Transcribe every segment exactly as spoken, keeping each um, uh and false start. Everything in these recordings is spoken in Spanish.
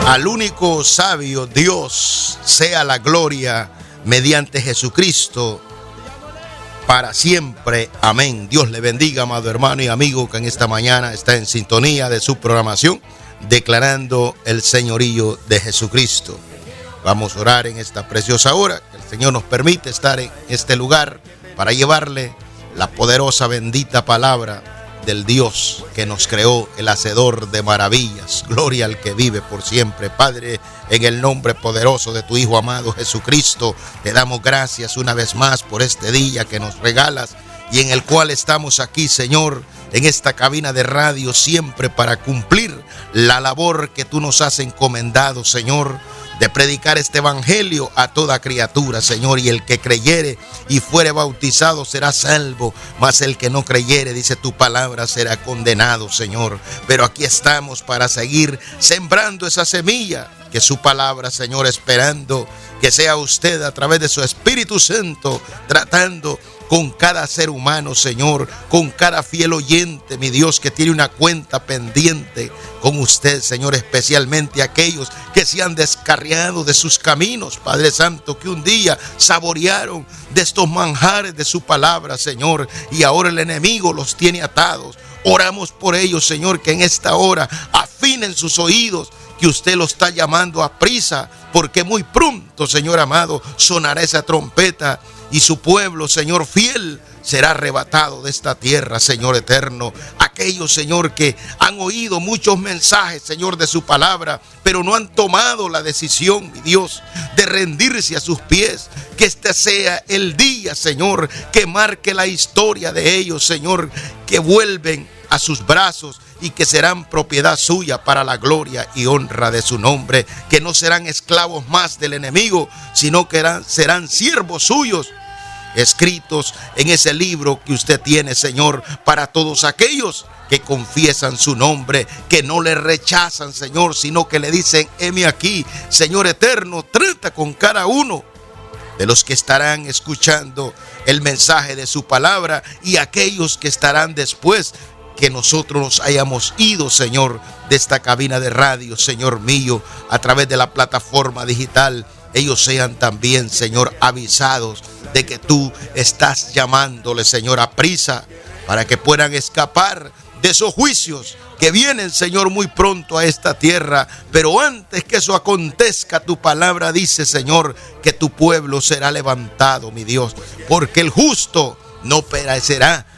Al único sabio Dios sea la gloria mediante Jesucristo para siempre. Amén. Dios le bendiga, amado hermano y amigo que en esta mañana está en sintonía de su programación, declarando el señorío de Jesucristo. Vamos a orar en esta preciosa hora, que el Señor nos permite estar en este lugar para llevarle la poderosa, bendita palabra del Dios que nos creó, el hacedor de maravillas. Gloria al que vive por siempre. Padre, en el nombre poderoso de tu Hijo amado Jesucristo, te damos gracias una vez más por este día que nos regalas y en el cual estamos aquí, Señor, en esta cabina de radio, siempre para cumplir la labor que tú nos has encomendado, Señor, de predicar este evangelio a toda criatura, Señor, y el que creyere y fuere bautizado será salvo, mas el que no creyere, dice tu palabra, será condenado, Señor. Pero aquí estamos para seguir sembrando esa semilla, que su palabra, Señor, esperando que sea usted a través de su Espíritu Santo tratando con cada ser humano, Señor, con cada fiel oyente, mi Dios, que tiene una cuenta pendiente con usted, Señor, especialmente aquellos que se han descarriado de sus caminos, Padre Santo, que un día saborearon de estos manjares de su palabra, Señor, y ahora el enemigo los tiene atados. Oramos por ellos, Señor, que en esta hora afinen sus oídos, que usted lo está llamando a prisa, porque muy pronto, Señor amado, sonará esa trompeta y su pueblo, Señor fiel, será arrebatado de esta tierra, Señor eterno. Aquellos, Señor, que han oído muchos mensajes, Señor, de su palabra, pero no han tomado la decisión, mi Dios, de rendirse a sus pies. Que este sea el día, Señor, que marque la historia de ellos, Señor, que vuelven a sus brazos y que serán propiedad suya para la gloria y honra de su nombre, que no serán esclavos más del enemigo, sino que serán, serán siervos suyos, escritos en ese libro que usted tiene, Señor, para todos aquellos que confiesan su nombre, que no le rechazan, Señor, sino que le dicen: heme aquí, Señor eterno, trata con cada uno de los que estarán escuchando el mensaje de su palabra y aquellos que estarán después que nosotros nos hayamos ido, Señor, de esta cabina de radio, Señor mío, a través de la plataforma digital. Ellos sean también, Señor, avisados de que tú estás llamándole, Señor, a prisa, para que puedan escapar de esos juicios que vienen, Señor, muy pronto a esta tierra. Pero antes que eso acontezca, tu palabra dice, Señor, que tu pueblo será levantado, mi Dios, porque el justo no perecerá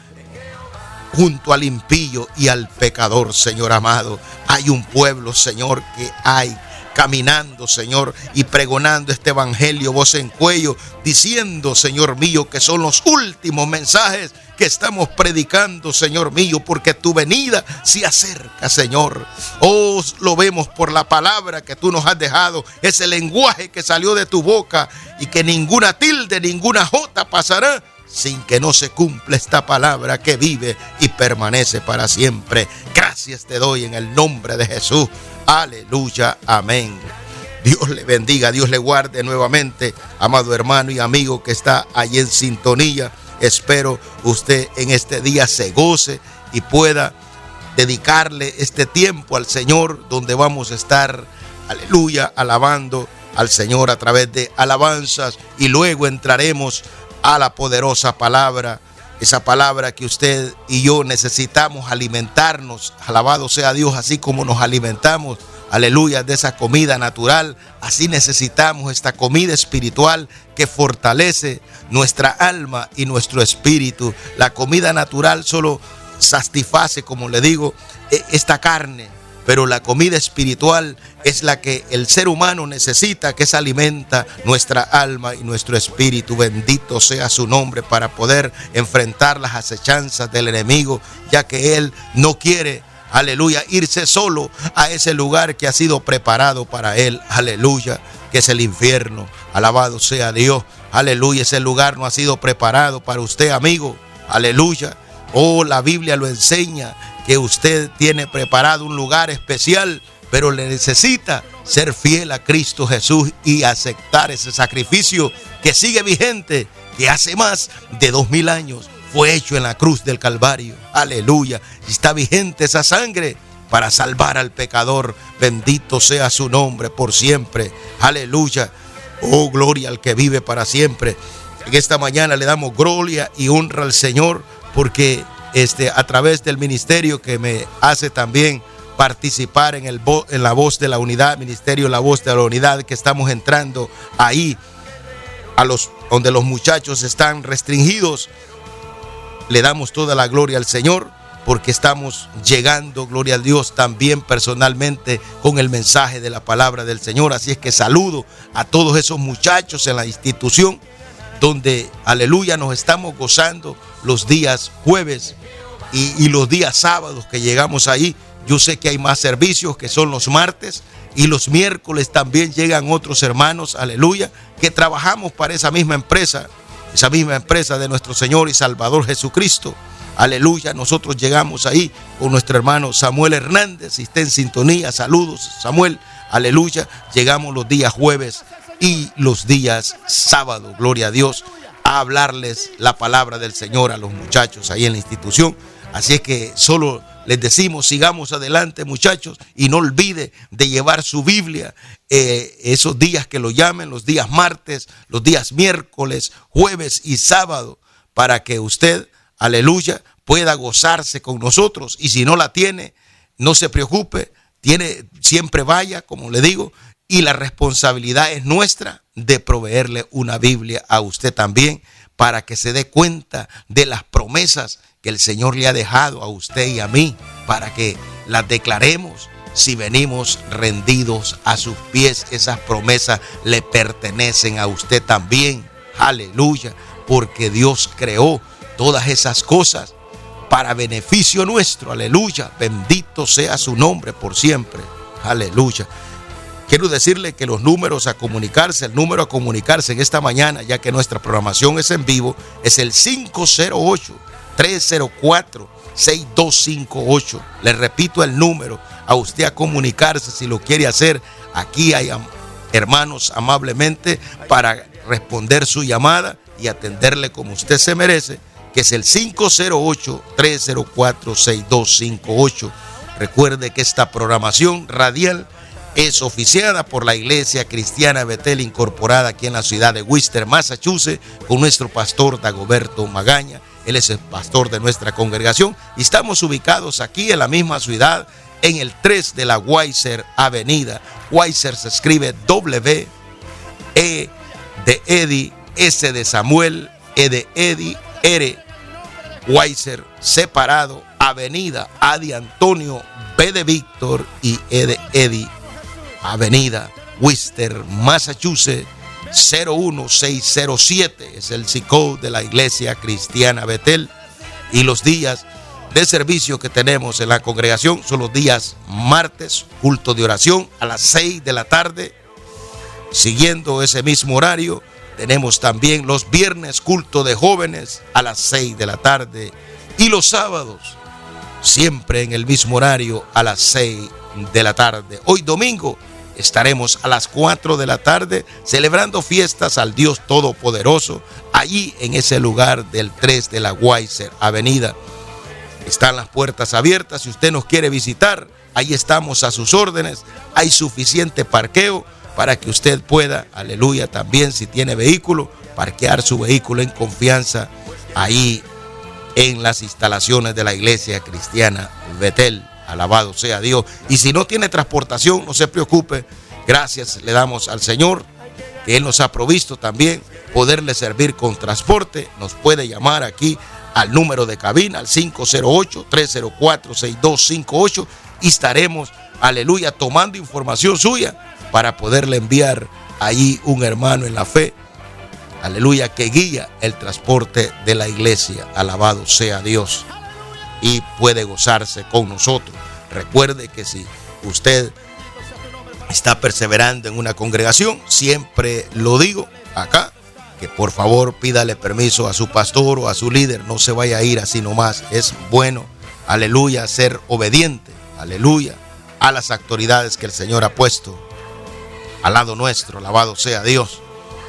junto al impío y al pecador, Señor amado. Hay un pueblo, Señor, que hay caminando, Señor, y pregonando este evangelio voz en cuello, diciendo, Señor mío, que son los últimos mensajes que estamos predicando, Señor mío, porque tu venida se acerca, Señor. Oh, lo vemos por la palabra que tú nos has dejado, ese lenguaje que salió de tu boca, y que ninguna tilde, ninguna jota pasará sin que no se cumpla esta palabra que vive y permanece para siempre. Gracias te doy en el nombre de Jesús. Aleluya, amén. Dios le bendiga, Dios le guarde nuevamente, amado hermano y amigo que está allí en sintonía. Espero usted en este día se goce y pueda dedicarle este tiempo al Señor, donde vamos a estar, aleluya, alabando al Señor a través de alabanzas, y luego entraremos a la poderosa palabra, esa palabra que usted y yo necesitamos alimentarnos. Alabado sea Dios, así como nos alimentamos, aleluya, de esa comida natural, así necesitamos esta comida espiritual que fortalece nuestra alma y nuestro espíritu. La comida natural solo satisface, como le digo, esta carne, pero la comida espiritual es la que el ser humano necesita, que se alimenta nuestra alma y nuestro espíritu. Bendito sea su nombre, para poder enfrentar las acechanzas del enemigo, ya que él no quiere, aleluya, irse solo a ese lugar que ha sido preparado para él, aleluya, que es el infierno. Alabado sea Dios, aleluya, ese lugar no ha sido preparado para usted, amigo, aleluya. Oh, la Biblia lo enseña, que usted tiene preparado un lugar especial, pero le necesita ser fiel a Cristo Jesús y aceptar ese sacrificio que sigue vigente, que hace más de dos mil años fue hecho en la cruz del Calvario. Aleluya. Y está vigente esa sangre para salvar al pecador. Bendito sea su nombre por siempre. Aleluya. Oh, gloria al que vive para siempre. En esta mañana le damos gloria y honra al Señor, porque este, a través del ministerio que me hace también participar en, el, en la voz de la unidad, ministerio La Voz de la Unidad, que estamos entrando ahí a los donde los muchachos están restringidos. Le damos toda la gloria al Señor, porque estamos llegando, gloria a Dios, también personalmente con el mensaje de la palabra del Señor. Así es que saludo a todos esos muchachos en la institución, donde, aleluya, nos estamos gozando los días jueves y, y los días sábados que llegamos ahí. Yo sé que hay más servicios que son los martes, y los miércoles también llegan otros hermanos, aleluya, que trabajamos para esa misma empresa, esa misma empresa de nuestro Señor y Salvador Jesucristo. Aleluya, nosotros llegamos ahí con nuestro hermano Samuel Hernández. Si está en sintonía, saludos Samuel, aleluya. Llegamos los días jueves y los días sábados, gloria a Dios, a hablarles la palabra del Señor a los muchachos ahí en la institución. Así es que solo les decimos, sigamos adelante, muchachos, y no olvide de llevar su Biblia eh, esos días que lo llamen, los días martes, los días miércoles, jueves y sábado, para que usted, aleluya, pueda gozarse con nosotros. Y si no la tiene, no se preocupe, tiene, siempre vaya, como le digo, y la responsabilidad es nuestra de proveerle una Biblia a usted también, para que se dé cuenta de las promesas que el Señor le ha dejado a usted y a mí, para que las declaremos. Si venimos rendidos a sus pies, esas promesas le pertenecen a usted también. Aleluya, porque Dios creó todas esas cosas para beneficio nuestro. Aleluya, bendito sea su nombre por siempre. Aleluya. Quiero decirle que los números a comunicarse, el número a comunicarse en esta mañana, ya que nuestra programación es en vivo, es el cinco cero ocho, tres cero cuatro, seis dos cinco ocho. Le repito el número a usted a comunicarse si lo quiere hacer. Aquí hay hermanos amablemente para responder su llamada y atenderle como usted se merece, que es el cinco cero ocho, tres cero cuatro, seis dos cinco ocho. Recuerde que esta programación radial es oficiada por la Iglesia Cristiana Betel, incorporada aquí en la ciudad de Worcester, Massachusetts, con nuestro pastor Dagoberto Magaña. Él es el pastor de nuestra congregación y estamos ubicados aquí en la misma ciudad, en el tres de la Weiser Avenida. Weiser se escribe W, E de Eddie, S de Samuel, E de Eddie, R, Weiser separado, Avenida, A de Antonio, B de Víctor y E de Eddie, Avenida Worcester, Massachusetts, cero uno seis cero siete es el zip code de la Iglesia Cristiana Betel. Y los días de servicio que tenemos en la congregación son los días martes, culto de oración a las seis de la tarde. Siguiendo ese mismo horario, tenemos también los viernes, culto de jóvenes a las seis de la tarde. Y los sábados, siempre en el mismo horario, a las seis de la tarde. Hoy domingo estaremos a las cuatro de la tarde celebrando fiestas al Dios Todopoderoso, allí en ese lugar del tres de la Weiser Avenida. Están las puertas abiertas. Si usted nos quiere visitar, ahí estamos a sus órdenes. Hay suficiente parqueo para que usted pueda, aleluya, también si tiene vehículo, parquear su vehículo en confianza ahí en las instalaciones de la Iglesia Cristiana Betel. Alabado sea Dios. Y si no tiene transportación, no se preocupe. Gracias le damos al Señor, que Él nos ha provisto también poderle servir con transporte. Nos puede llamar aquí al número de cabina, al cinco cero ocho, tres cero cuatro, seis dos cinco ocho, y estaremos, aleluya, tomando información suya para poderle enviar ahí un hermano en la fe, aleluya, que guía el transporte de la iglesia. Alabado sea Dios. Y puede gozarse con nosotros. Recuerde que si usted está perseverando en una congregación, siempre lo digo acá, que por favor pídale permiso a su pastor o a su líder. No se vaya a ir así nomás. Es bueno, aleluya, ser obediente, aleluya, a las autoridades que el Señor ha puesto al lado nuestro. Alabado sea Dios.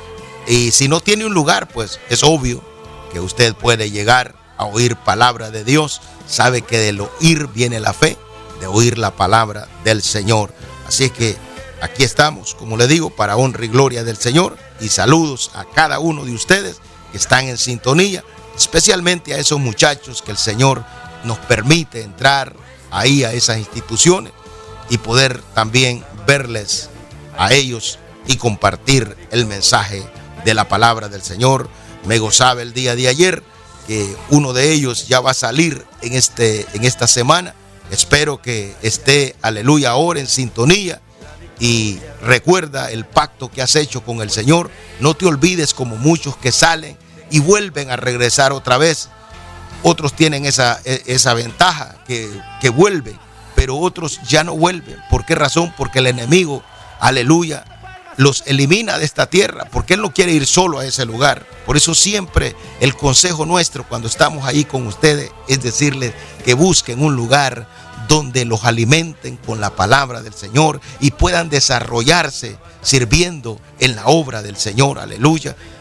Y si no tiene un lugar, pues es obvio que usted puede llegar a oír palabra de Dios. Sabe que del oír viene la fe, de oír la palabra del Señor. Así es que aquí estamos, como le digo, para honra y gloria del Señor. Y saludos a cada uno de ustedes que están en sintonía, especialmente a esos muchachos que el Señor nos permite entrar ahí a esas instituciones y poder también verles a ellos y compartir el mensaje de la palabra del Señor. Me gozaba el día de ayer que uno de ellos ya va a salir en, este, en esta semana. Espero que esté, aleluya, ahora en sintonía. Y recuerda el pacto que has hecho con el Señor. No te olvides, como muchos que salen y vuelven a regresar otra vez. Otros tienen esa, esa ventaja que, que vuelven, pero otros ya no vuelven. ¿Por qué razón? Porque el enemigo, aleluya, los elimina de esta tierra, porque él no quiere ir solo a ese lugar. Por eso siempre el consejo nuestro cuando estamos ahí con ustedes es decirles que busquen un lugar donde los alimenten con la palabra del Señor y puedan desarrollarse sirviendo en la obra del Señor, aleluya.